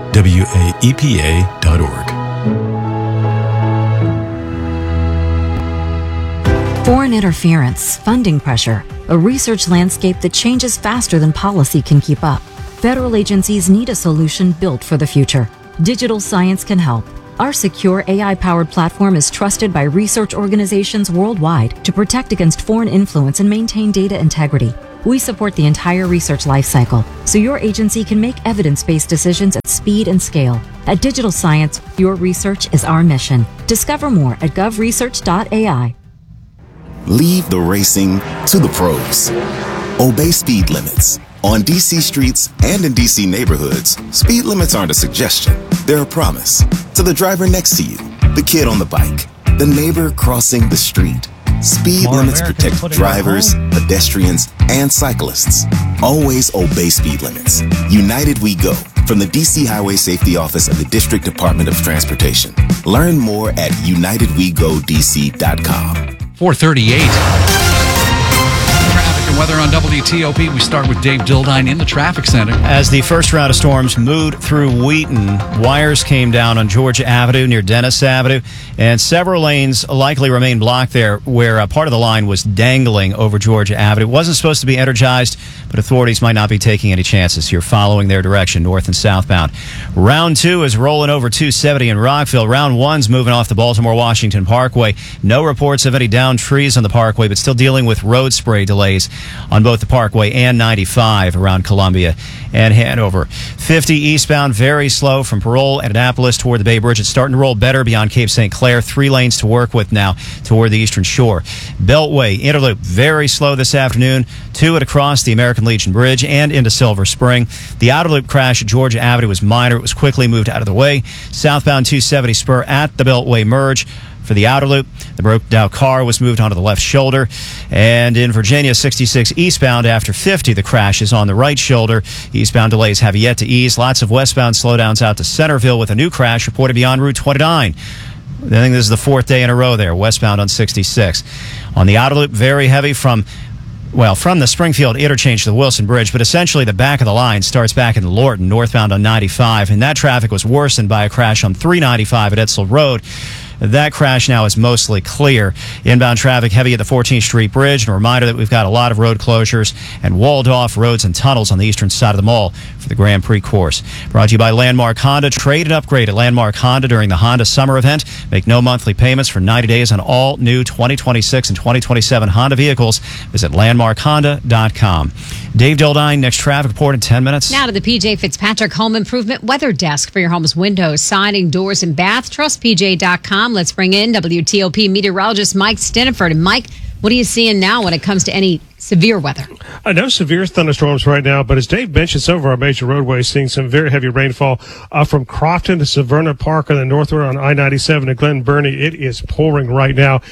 WAEPA.org. Foreign interference, funding pressure, a research landscape that changes faster than policy can keep up. Federal agencies need a solution built for the future. Digital Science can help. Our secure AI-powered platform is trusted by research organizations worldwide to protect against foreign influence and maintain data integrity. We support the entire research lifecycle, so your agency can make evidence-based decisions at speed and scale. At Digital Science, your research is our mission. Discover more at govresearch.ai. Leave the racing to the pros. Obey speed limits. On DC streets and in DC neighborhoods, speed limits aren't a suggestion. They're a promise. To the driver next to you, the kid on the bike, the neighbor crossing the street. Speed limits protect drivers, pedestrians, and cyclists. Always obey speed limits. United We Go, from the DC Highway Safety Office of the District Department of Transportation. Learn more at unitedwegodc.com. 438. Traffic and weather on WTOP. We start with Dave Dildine in the traffic center. As the first round of storms moved through Wheaton, wires came down on Georgia Avenue near Dennis Avenue, and several lanes likely remain blocked there where part of the line was dangling over Georgia Avenue. It wasn't supposed to be energized, but authorities might not be taking any chances here following their direction north and southbound. Round 2 is rolling over 270 in Rockville. Round 1's moving off the Baltimore-Washington Parkway. No reports of any downed trees on the Parkway, but still dealing with road spray delays on both the Parkway and 95 around Columbia and Hanover. 50 eastbound, very slow from Parole and Annapolis toward the Bay Bridge. It's starting to roll better beyond Cape St. Clair. 3 lanes to work with now toward the Eastern Shore. Beltway, Interloop, very slow this afternoon. 2 at across the American Legion Bridge and into Silver Spring. The outer loop crash at Georgia Avenue was minor. It was quickly moved out of the way. Southbound 270 spur at the Beltway merge. For the outer loop, the broke down car was moved onto the left shoulder. And in Virginia, 66 eastbound after 50, the crash is on the right shoulder. Eastbound delays have yet to ease. Lots of westbound slowdowns out to Centerville with a new crash reported beyond Route 29. I think this is the 4th day in a row there, westbound on 66. On the outer loop, very heavy from the Springfield interchange to the Wilson Bridge, but essentially the back of the line starts back in Lorton, northbound on 95, and that traffic was worsened by a crash on 395 at Edsel Road. That crash now is mostly clear. Inbound traffic heavy at the 14th Street Bridge. And a reminder that we've got a lot of road closures and walled-off roads and tunnels on the eastern side of the mall for the Grand Prix course. Brought to you by Landmark Honda. Trade and upgrade at Landmark Honda during the Honda Summer Event. Make no monthly payments for 90 days on all new 2026 and 2027 Honda vehicles. Visit landmarkhonda.com. Dave Dildine, next traffic report in 10 minutes. Now to the PJ Fitzpatrick Home Improvement Weather Desk for your home's windows, siding, doors, and bath. TrustPJ.com. Let's bring in WTOP meteorologist Mike Stiniford. And Mike, what are you seeing now when it comes to any severe weather? No severe thunderstorms right now, but as Dave mentioned, some of our major roadways seeing some very heavy rainfall from Crofton to Severna Park on the northward on I-97 to Glen Burnie. It is pouring right now.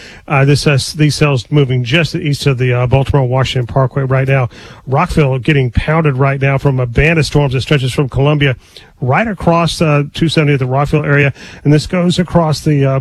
These cells moving just east of the Baltimore-Washington Parkway right now. Rockville getting pounded right now from a band of storms that stretches from Columbia right across 270 at the Rockville area, and this goes across the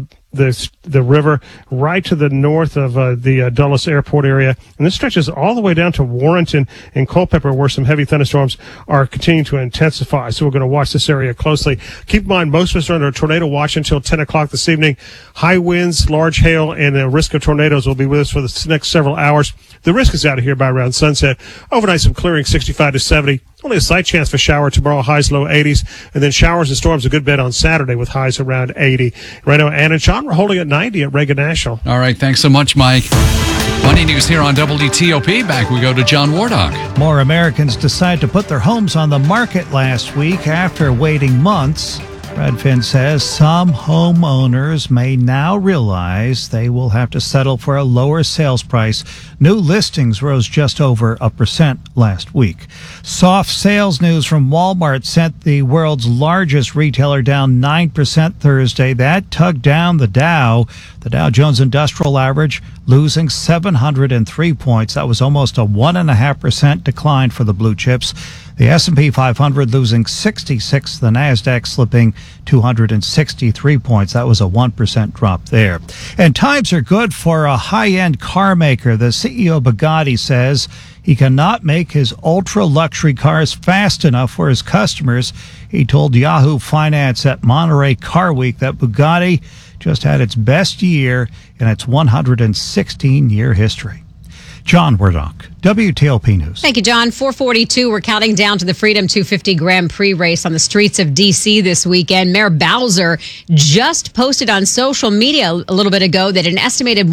river right to the north of the Dulles Airport area, and this stretches all the way down to Warrenton and Culpeper, where some heavy thunderstorms are continuing to intensify. So we're going to watch this area closely. Keep in mind, most of us are under a tornado watch until 10 o'clock this evening. High winds, large hail, and the risk of tornadoes will be with us for the next several hours. The risk is out of here by around sunset. Overnight, some clearing, 65 to 70. Only a slight chance for shower tomorrow, highs low 80s, and then showers and storms a good bit on Saturday with highs around 80. Right now, Ann and Sean, we're holding at 90 at Reagan National. All right, thanks so much, Mike. Money News here on WTOP. Back we go to John Wardock. More Americans decide to put their homes on the market last week after waiting months. Redfin says some homeowners may now realize they will have to settle for a lower sales price. New listings rose just over 1% last week. Soft sales news from Walmart sent the world's largest retailer down 9% Thursday. That tugged down the Dow. The Dow Jones Industrial Average losing 703 points. That was almost a 1.5% decline for the blue chips. The S&P 500 losing 66, the NASDAQ slipping 263 points. That was a 1% drop there. And times are good for a high-end car maker. The CEO of Bugatti says he cannot make his ultra-luxury cars fast enough for his customers. He told Yahoo Finance at Monterey Car Week that Bugatti just had its best year in its 116-year history. John Wardock, WTOP News. Thank you, John. 4:42. We're counting down to the Freedom 250 Grand Prix race on the streets of D.C. this weekend. Mayor Bowser just posted on social media a little bit ago that an estimated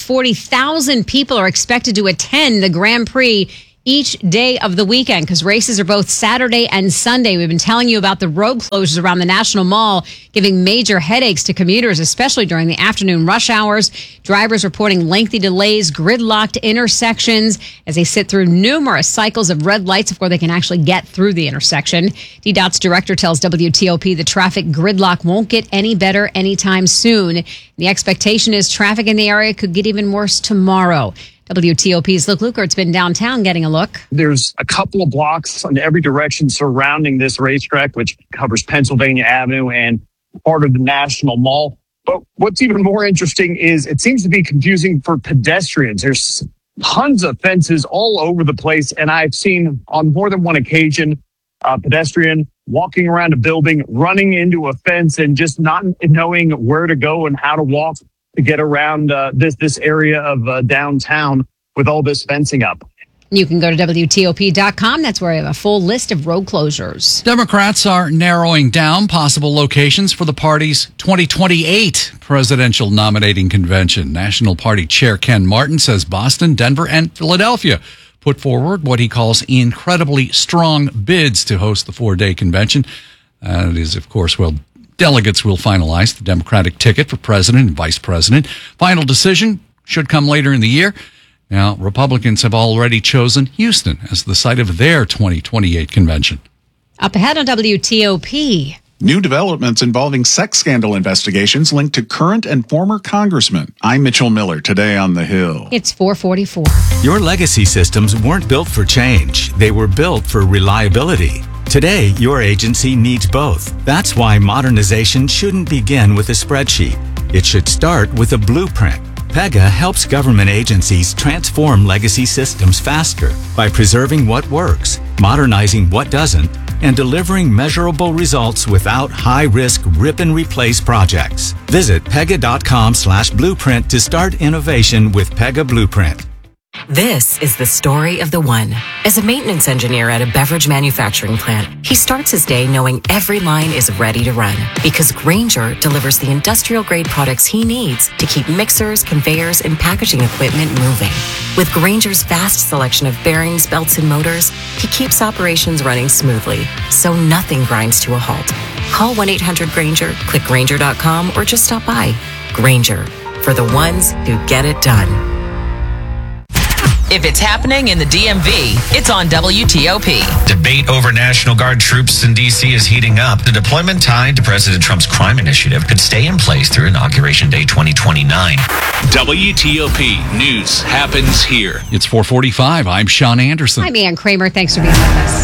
140,000 people are expected to attend the Grand Prix each day of the weekend because races are both Saturday and Sunday. We've been telling you about the road closures around the National Mall, giving major headaches to commuters, especially during the afternoon rush hours. Drivers reporting lengthy delays, gridlocked intersections as they sit through numerous cycles of red lights before they can actually get through the intersection. DDOT's director tells WTOP the traffic gridlock won't get any better anytime soon. The expectation is traffic in the area could get even worse tomorrow. WTOP's Luke Lukert's been downtown getting a look. There's a couple of blocks in every direction surrounding this racetrack, which covers Pennsylvania Avenue and part of the National Mall. But what's even more interesting is it seems to be confusing for pedestrians. There's tons of fences all over the place, and I've seen on more than one occasion a pedestrian walking around a building, running into a fence, and just not knowing where to go and how to walk to get around this area of downtown with all this fencing up. You can go to WTOP.com. That's where I have a full list of road closures. Democrats are narrowing down possible locations for the party's 2028 presidential nominating convention. National Party Chair Ken Martin says Boston, Denver, and Philadelphia put forward what he calls incredibly strong bids to host the four-day convention. It is, of course, delegates will finalize the Democratic ticket for president and vice president. Final decision should come later in the year. Now, Republicans have already chosen Houston as the site of their 2028 convention. Up ahead on WTOP. New developments involving sex scandal investigations linked to current and former congressmen. I'm Mitchell Miller, today on The Hill. It's 4:44. Your legacy systems weren't built for change. They were built for reliability. Today, your agency needs both. That's why modernization shouldn't begin with a spreadsheet. It should start with a blueprint. Pega helps government agencies transform legacy systems faster by preserving what works, modernizing what doesn't, and delivering measurable results without high-risk rip-and-replace projects. Visit pega.com/blueprint to start innovation with Pega Blueprint. This is the story of the one. As a maintenance engineer at a beverage manufacturing plant, he starts his day knowing every line is ready to run because Grainger delivers the industrial-grade products he needs to keep mixers, conveyors, and packaging equipment moving. With Grainger's vast selection of bearings, belts, and motors, he keeps operations running smoothly, so nothing grinds to a halt. Call 1-800-GRAINGER, click Grainger.com, or just stop by. Grainger, for the ones who get it done. If it's happening in the DMV, it's on WTOP. Debate over National Guard troops in D.C. is heating up. The deployment tied to President Trump's crime initiative could stay in place through Inauguration Day 2029. WTOP News happens here. It's 4:45. I'm Sean Anderson. I'm Ann Kramer. Thanks for being with us.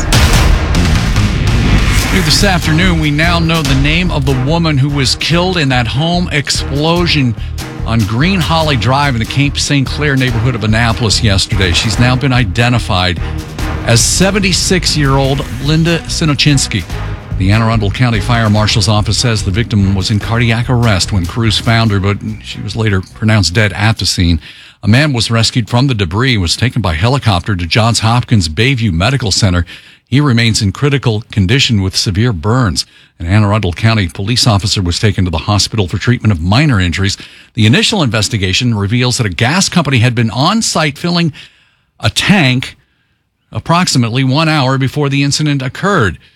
This afternoon, we now know the name of the woman who was killed in that home explosion on Green Holly Drive in the Cape St. Clair neighborhood of Annapolis yesterday. She's now been identified as 76-year-old Linda Sinochinsky. The Anne Arundel County Fire Marshal's office says the victim was in cardiac arrest when crews found her, but she was later pronounced dead at the scene. A man was rescued from the debris and was taken by helicopter to Johns Hopkins Bayview Medical Center. He remains in critical condition with severe burns. An Anne Arundel County police officer was taken to the hospital for treatment of minor injuries. The initial investigation reveals that a gas company had been on site filling a tank approximately 1 hour before the incident occurred.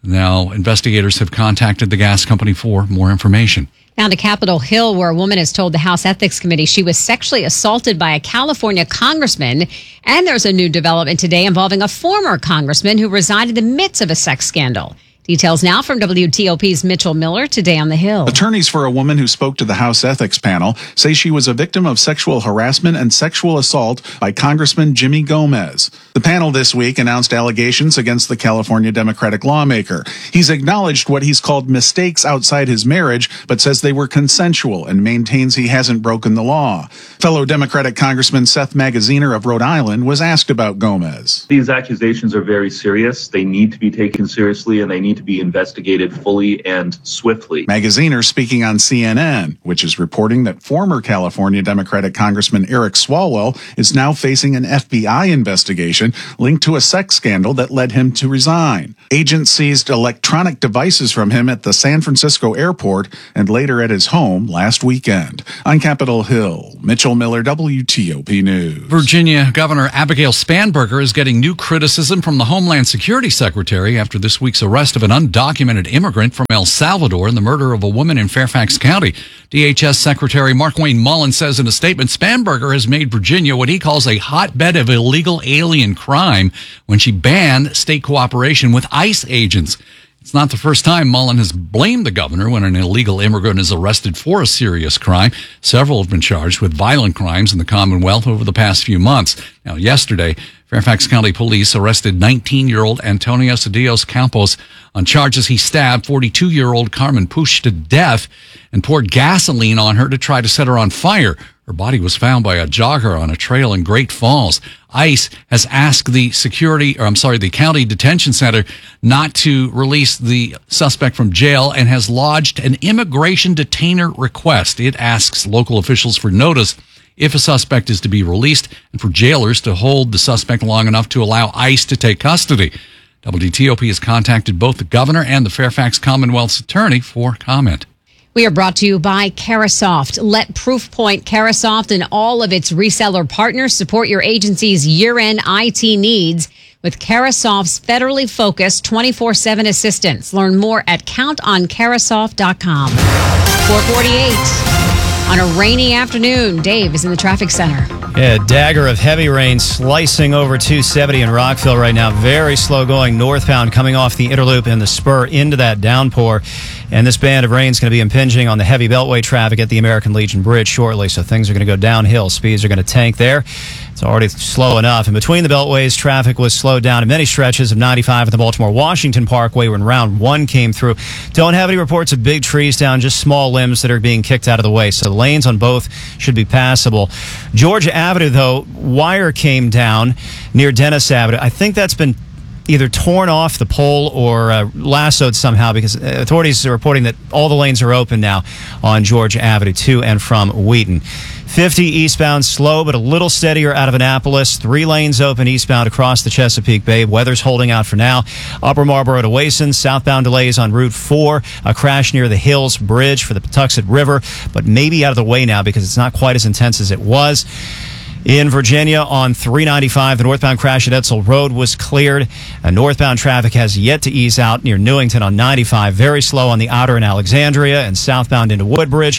Now, investigators have contacted the gas company for more information. Now to Capitol Hill, where a woman has told the House Ethics Committee she was sexually assaulted by a California congressman. And there's a new development today involving a former congressman who resigned in the midst of a sex scandal. Details now from WTOP's Mitchell Miller today on the Hill. Attorneys for a woman who spoke to the House Ethics Panel say she was a victim of sexual harassment and sexual assault by Congressman Jimmy Gomez. The panel this week announced allegations against the California Democratic lawmaker. He's acknowledged what he's called mistakes outside his marriage, but says they were consensual and maintains he hasn't broken the law. Fellow Democratic Congressman Seth Magaziner of Rhode Island was asked about Gomez. These accusations are very serious. They need to be taken seriously, and they need to be investigated fully and swiftly. Magaziner speaking on CNN, which is reporting that former California Democratic Congressman Eric Swalwell is now facing an FBI investigation linked to a sex scandal that led him to resign. Agents seized electronic devices from him at the San Francisco airport and later at his home last weekend. On Capitol Hill, Mitchell Miller, WTOP News. Virginia Governor Abigail Spanberger is getting new criticism from the Homeland Security Secretary after this week's arrest of an undocumented immigrant from El Salvador and the murder of a woman in Fairfax County. DHS Secretary Markwayne Mullins says in a statement, Spanberger has made Virginia what he calls a hotbed of illegal alien crime when she banned state cooperation with ICE agents. It's not the first time Mullen has blamed the governor when an illegal immigrant is arrested for a serious crime. Several have been charged with violent crimes in the Commonwealth over the past few months. Now, yesterday, Fairfax County Police arrested 19-year-old Antonio Cedillos Campos on charges he stabbed 42-year-old Carmen Push to death and poured gasoline on her to try to set her on fire. Her body was found by a jogger on a trail in Great Falls. ICE has asked the county detention center not to release the suspect from jail and has lodged an immigration detainer request. It asks local officials for notice if a suspect is to be released and for jailers to hold the suspect long enough to allow ICE to take custody. WTOP has contacted both the governor and the Fairfax Commonwealth's attorney for comment. We are brought to you by Carasoft. Let Proofpoint, Carasoft, and all of its reseller partners support your agency's year-end IT needs with Carasoft's federally focused 24/7 assistance. Learn more at countoncarasoft.com. 448. On a rainy afternoon, Dave is in the traffic center. Yeah, dagger of heavy rain slicing over 270 in Rockville right now. Very slow going northbound coming off the Interloop and the spur into that downpour. And this band of rain is going to be impinging on the heavy beltway traffic at the American Legion Bridge shortly. So things are going to go downhill. Speeds are going to tank there. It's already slow enough. And between the beltways, traffic was slowed down in many stretches of 95 at the Baltimore-Washington Parkway when round one came through. Don't have any reports of big trees down, just small limbs that are being kicked out of the way. So the lanes on both should be passable. Georgia Avenue, though, wire came down near Dennis Avenue. I think that's been either torn off the pole or lassoed somehow because authorities are reporting that all the lanes are open now on Georgia Avenue to and from Wheaton. 50 eastbound slow but a little steadier out of Annapolis. 3 lanes open eastbound across the Chesapeake Bay. Weather's holding out for now. Upper Marlboro to Wason. Southbound delays on Route 4. A crash near the Hills Bridge for the Patuxent River, but maybe out of the way now because it's not quite as intense as it was. In Virginia on 395, the northbound crash at Edsel Road was cleared. Northbound traffic has yet to ease out near Newington on 95. Very slow on the outer in Alexandria and southbound into Woodbridge.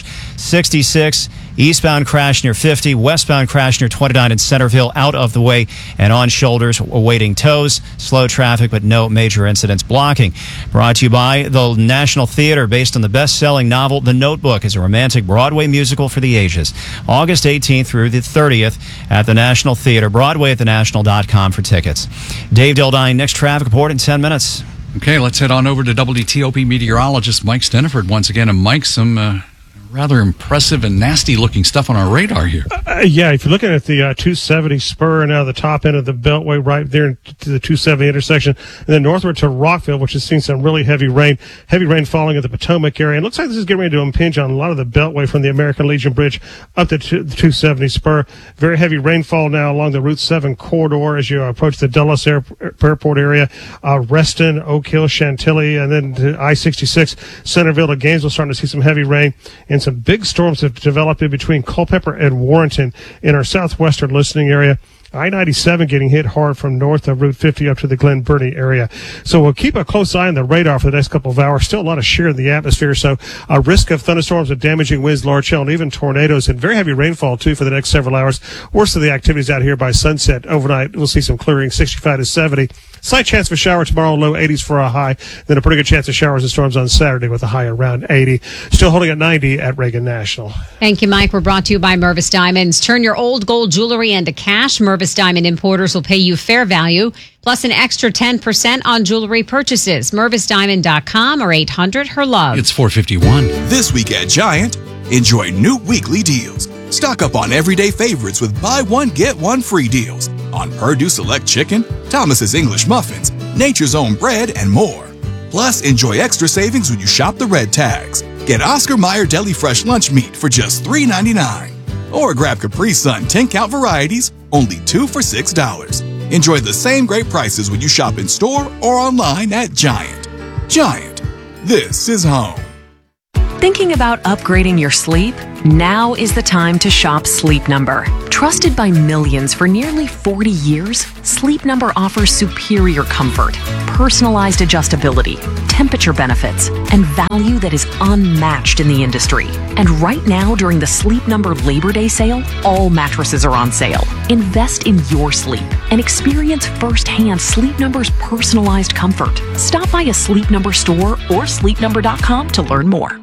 66, eastbound crash near 50. Westbound crash near 29 in Centerville out of the way and on shoulders awaiting tows. Slow traffic, but no major incidents blocking. Brought to you by the National Theater, based on the best-selling novel The Notebook, is a romantic Broadway musical for the ages. August 18th through the 30th at the National Theater. Broadway at thenational.com for tickets. Dave Dildine, next traffic report in 10 minutes. Okay, let's head on over to WTOP meteorologist Mike Steniford once again. And Mike, some rather impressive and nasty-looking stuff on our radar here. Yeah, if you're looking at the 270 spur now, the top end of the Beltway right there to the 270 intersection, and then northward to Rockville, which has seen some really heavy rain falling at the Potomac area. And it looks like this is getting ready to impinge on a lot of the Beltway from the American Legion Bridge up to the 270 spur. Very heavy rainfall now along the Route 7 corridor as you approach the Dulles Airport area, Reston, Oak Hill, Chantilly, and then to I-66, Centerville to Gainesville, starting to see some heavy rain. And some big storms have developed in between Culpeper and Warrenton in our southwestern listening area. I-97 getting hit hard from north of Route 50 up to the Glen Burnie area. So we'll keep a close eye on the radar for the next couple of hours. Still a lot of shear in the atmosphere, so a risk of thunderstorms with damaging winds, large hail, and even tornadoes, and very heavy rainfall, too, for the next several hours. Worst of the activities out here by sunset. Overnight, we'll see some clearing, 65 to 70. Slight chance of a shower tomorrow, low 80s for a high. Then a pretty good chance of showers and storms on Saturday with a high around 80. Still holding at 90 at Reagan National. Thank you, Mike. We're brought to you by Mervis Diamonds. Turn your old gold jewelry into cash. Mervis Diamond Importers will pay you fair value, plus an extra 10% on jewelry purchases. MervisDiamond.com or 800-HER-LOVE. It's 4:51. This week at Giant, enjoy new weekly deals. Stock up on everyday favorites with buy one, get one free deals on Purdue Select Chicken, Thomas's English Muffins, Nature's Own Bread, and more. Plus, enjoy extra savings when you shop the red tags. Get Oscar Mayer Deli Fresh Lunch Meat for just $3.99. Or grab Capri Sun 10-count varieties, only 2 for $6. Enjoy the same great prices when you shop in store or online at Giant. Giant, this is home. Thinking about upgrading your sleep? Now is the time to shop Sleep Number. Trusted by millions for nearly 40 years, Sleep Number offers superior comfort, personalized adjustability, temperature benefits, and value that is unmatched in the industry. And right now, during the Sleep Number Labor Day sale, all mattresses are on sale. Invest in your sleep and experience firsthand Sleep Number's personalized comfort. Stop by a Sleep Number store or sleepnumber.com to learn more.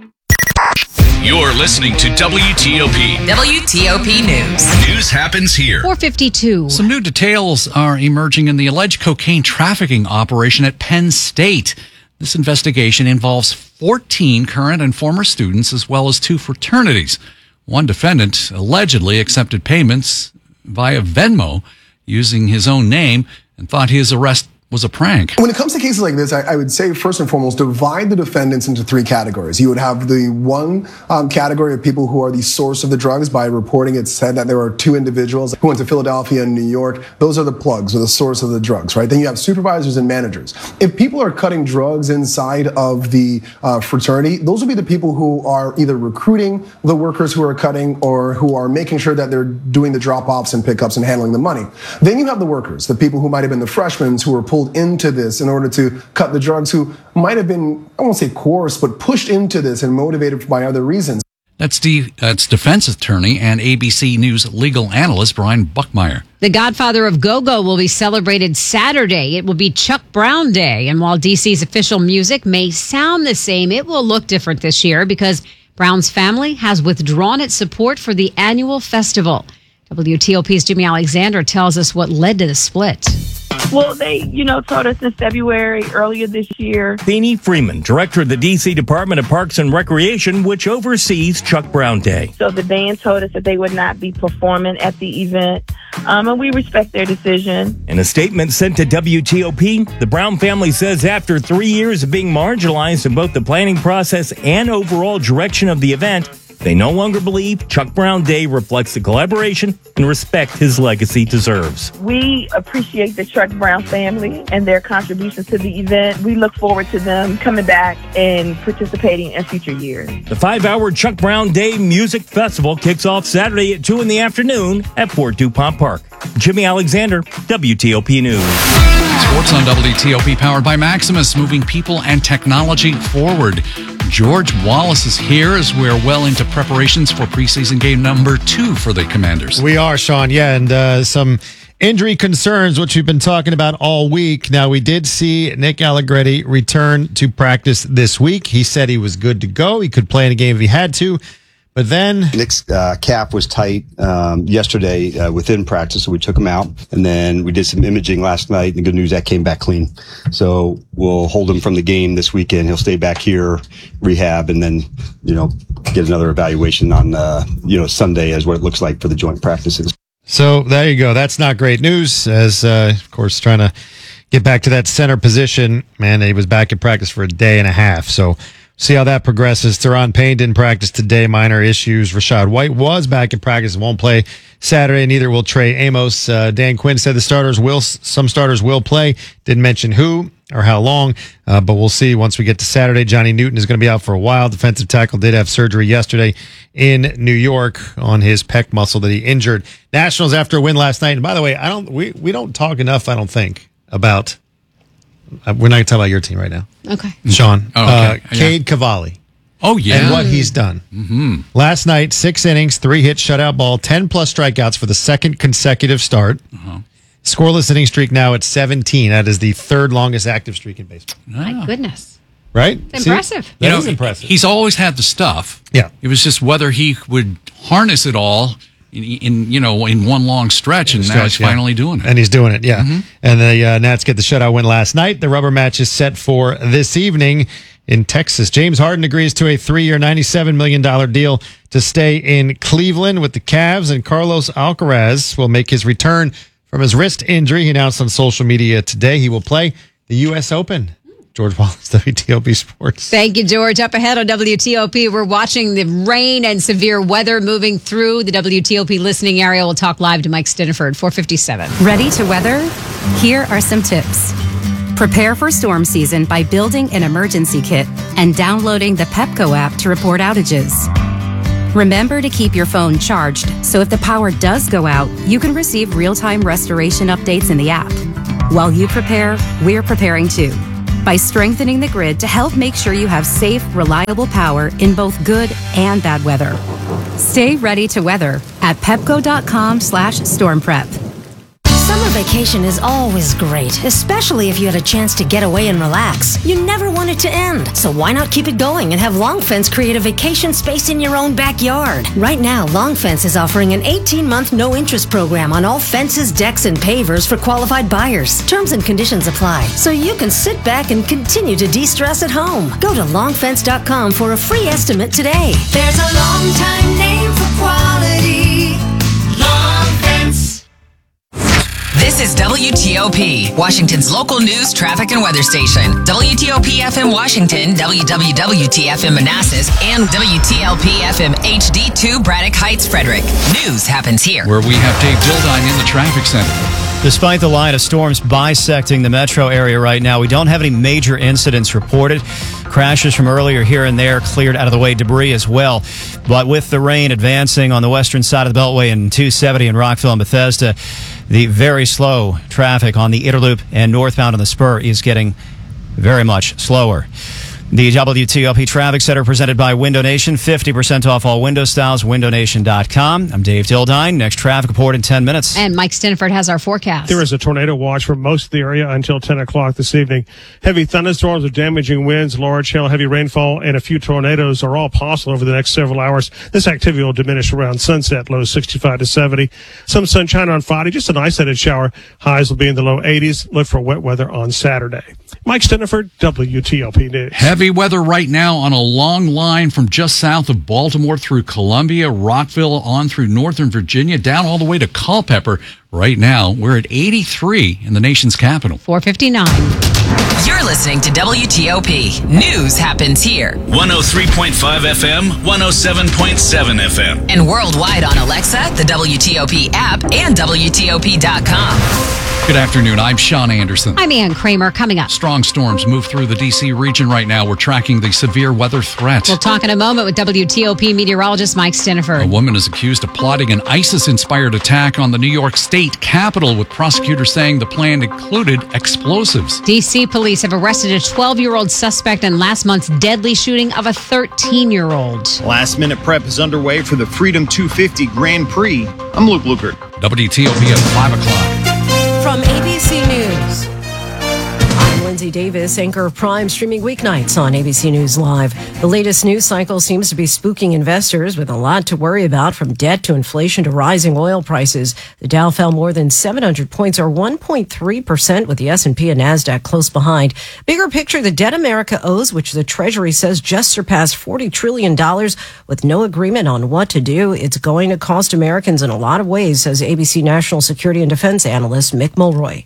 You're listening to WTOP. WTOP News. News happens here. 4:52. Some new details are emerging in the alleged cocaine trafficking operation at Penn State. This investigation involves 14 current and former students as well as 2 fraternities. One defendant allegedly accepted payments via Venmo using his own name and thought his arrest was a prank. When it comes to cases like this, I would say first and foremost, divide the defendants into 3 categories. You would have the one category of people who are the source of the drugs. By reporting, it said that there were 2 individuals who went to Philadelphia and New York. Those are the plugs, or the source of the drugs, right? Then you have supervisors and managers. If people are cutting drugs inside of the fraternity, those would be the people who are either recruiting the workers who are cutting or who are making sure that they're doing the drop-offs and pickups and handling the money. Then you have the workers, the people who might have been the freshmen who were pulled into this in order to cut the drugs, who might have been, I won't say coerced, but pushed into this and motivated by other reasons. That's defense attorney and ABC News legal analyst Brian Buckmeyer. The godfather of go-go will be celebrated Saturday. It will be Chuck Brown Day. And while DC's official music may sound the same, it will look different this year because Brown's family has withdrawn its support for the annual festival. WTOP's Jimmy Alexander tells us what led to the split. Well, they, told us in February earlier this year. Beanie Freeman, director of the D.C. Department of Parks and Recreation, which oversees Chuck Brown Day. So the band told us that they would not be performing at the event, and we respect their decision. In a statement sent to WTOP, the Brown family says after 3 years of being marginalized in both the planning process and overall direction of the event, they no longer believe Chuck Brown Day reflects the collaboration and respect his legacy deserves. We appreciate the Chuck Brown family and their contributions to the event. We look forward to them coming back and participating in future years. The 5-hour Chuck Brown Day Music Festival kicks off Saturday at 2 in the afternoon at Fort DuPont Park. Jimmy Alexander, WTOP News. Sports on WTOP, powered by Maximus, moving people and technology forward. George Wallace is here as we're well into preparations for preseason game number 2 for the Commanders. We are, Sean, and some injury concerns, which we've been talking about all week. Now, we did see Nick Allegretti return to practice this week. He said he was good to go. He could play in a game if he had to. But then Nick's calf was tight yesterday within practice, so we took him out. And then we did some imaging last night. And the good news, that came back clean. So we'll hold him from the game this weekend. He'll stay back here, rehab, and then, get another evaluation on, Sunday as what it looks like for the joint practices. So there you go. That's not great news, as, of course, trying to get back to that center position. Man, he was back in practice for a day and a half. So See how that progresses. Teron Payne didn't practice today. Minor issues. Rashad White was back in practice and won't play Saturday. Neither will Trey Amos. Dan Quinn said some starters will play. Didn't mention who or how long, but we'll see once we get to Saturday. Johnny Newton is going to be out for a while. Defensive tackle did have surgery yesterday in New York on his pec muscle that he injured. Nationals after a win last night. And by the way, we don't talk enough, I don't think, about. We're not going to talk about your team right now. Okay. Sean. Okay. Cade Cavalli. Oh, yeah. And what he's done. Mm-hmm. Last night, 6 innings, 3 hits, shutout ball, 10-plus strikeouts for the second consecutive start. Uh-huh. Scoreless inning streak now at 17. That is the third longest active streak in baseball. My goodness. Right? It's impressive. That is impressive. He's always had the stuff. Yeah. It was just whether he would harness it all in one long stretch, and now he's finally doing it. And he's doing it, yeah. Mm-hmm. And the Nats get the shutout win last night. The rubber match is set for this evening in Texas. James Harden agrees to a 3-year, $97 million deal to stay in Cleveland with the Cavs, and Carlos Alcaraz will make his return from his wrist injury. He announced on social media today he will play the U.S. Open. George Wallace, WTOP Sports. Thank you, George. Up ahead on WTOP, we're watching the rain and severe weather moving through the WTOP listening area. We'll talk live to Mike Stiniford, 457. Ready to weather? Here are some tips. Prepare for storm season by building an emergency kit and downloading the Pepco app to report outages. Remember to keep your phone charged, so if the power does go out, you can receive real-time restoration updates in the app. While you prepare, we're preparing too, by strengthening the grid to help make sure you have safe, reliable power in both good and bad weather. Stay ready to weather at pepco.com/stormprep. Summer vacation is always great, especially if you had a chance to get away and relax. You never want it to end, so why not keep it going and have Long Fence create a vacation space in your own backyard? Right now, Long Fence is offering an 18-month no-interest program on all fences, decks, and pavers for qualified buyers. Terms and conditions apply, so you can sit back and continue to de-stress at home. Go to longfence.com for a free estimate today. There's a long-time name for quality. Long Fence. This is WTOP, Washington's local news, traffic, and weather station. WTOP FM Washington, WWWT FM Manassas, and WTLP FM HD2 Braddock Heights, Frederick. News happens here. Where we have Dave Dildine in the traffic center. Despite the line of storms bisecting the metro area right now, we don't have any major incidents reported. Crashes from earlier here and there cleared out of the way, debris as well. But with the rain advancing on the western side of the Beltway in 270 in Rockville and Bethesda, the very slow traffic on the Interloop and northbound on the Spur is getting very much slower. The WTOP Traffic Center presented by Window Nation. 50% off all window styles, windownation.com. I'm Dave Dildine. Next traffic report in 10 minutes. And Mike Stiniford has our forecast. There is a tornado watch for most of the area until 10 o'clock this evening. Heavy thunderstorms with damaging winds, large hail, heavy rainfall, and a few tornadoes are all possible over the next several hours. This activity will diminish around sunset, lows 65 to 70. Some sunshine on Friday, just an isolated shower. Highs will be in the low 80s. Look for wet weather on Saturday. Mike Stiniford, WTOP News. Heavy weather right now on a long line from just south of Baltimore through Columbia, Rockville, on through northern Virginia, down all the way to Culpeper. Right now, we're at 83 in the nation's capital. 459. You're listening to WTOP. News happens here. 103.5 FM, 107.7 FM. And worldwide on Alexa, the WTOP app, and WTOP.com. Good afternoon. I'm Sean Anderson. I'm Ann Kramer. Coming up. Strong storms move through the D.C. region right now. We're tracking the severe weather threat. We'll talk in a moment with WTOP meteorologist Mike Stiniford. A woman is accused of plotting an ISIS-inspired attack on the New York State Capitol, with prosecutors saying the plan included explosives. D.C. police have arrested a 12-year-old suspect in last month's deadly shooting of a 13-year-old. Last-minute prep is underway for the Freedom 250 Grand Prix. I'm Luke Lukert. WTOP at 5 o'clock. From ABC News, I'm Lindsay Davis, anchor of Prime, streaming weeknights on ABC News Live. The latest news cycle seems to be spooking investors with a lot to worry about, from debt to inflation to rising oil prices. The Dow fell more than 700 points, or 1.3%, with the S&P and NASDAQ close behind. Bigger picture, the debt America owes, which the Treasury says just surpassed $40 trillion with no agreement on what to do. It's going to cost Americans in a lot of ways, says ABC National Security and Defense analyst Mick Mulroy. We're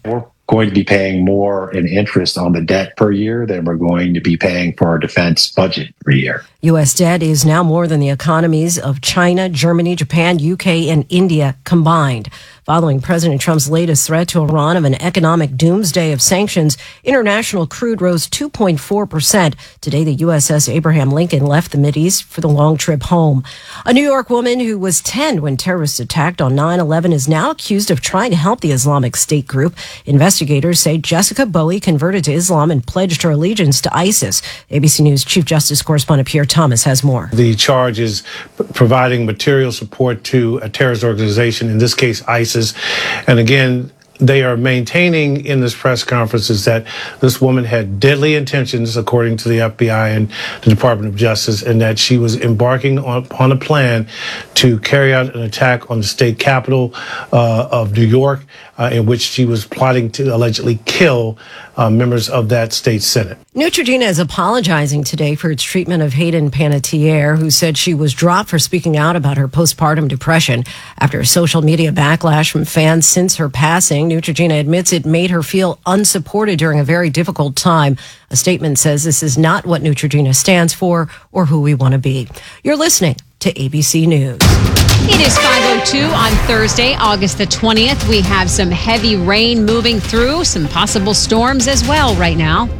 going to be paying more in interest on the debt per year than we're going to be paying for our defense budget per year. U.S. debt is now more than the economies of China, Germany, Japan, UK, and India combined. Following President Trump's latest threat to Iran of an economic doomsday of sanctions, international crude rose 2.4%. Today, the USS Abraham Lincoln left the Mideast for the long trip home. A New York woman who was 10 when terrorists attacked on 9/11 is now accused of trying to help the Islamic State group. Investigators say Jessica Bowie converted to Islam and pledged her allegiance to ISIS. ABC News Chief Justice Correspondent Pierre Thomas has more. The charge is providing material support to a terrorist organization, in this case ISIS. And again, they are maintaining in this press conferences that this woman had deadly intentions, according to the FBI and the Department of Justice, and that she was embarking on a plan to carry out an attack on the state capital of New York, in which she was plotting to allegedly kill members of that state Senate. Neutrogena is apologizing today for its treatment of Hayden Panettiere, who said she was dropped for speaking out about her postpartum depression. After a social media backlash from fans since her passing, Neutrogena admits it made her feel unsupported during a very difficult time. A statement says this is not what Neutrogena stands for or who we want to be. You're listening to ABC News. It is 5:02 on Thursday, August the 20th. We have some heavy rain moving through, some possible storms as well right now.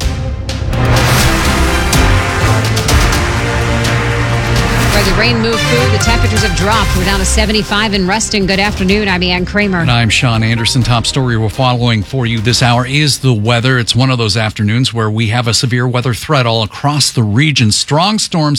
Where the rain moved through, the temperatures have dropped. We're down to 75 in Reston. Good afternoon. I'm Ann Kramer. And I'm Sean Anderson. Top story we're following for you this hour is the weather. It's one of those afternoons where we have a severe weather threat all across the region. Strong storms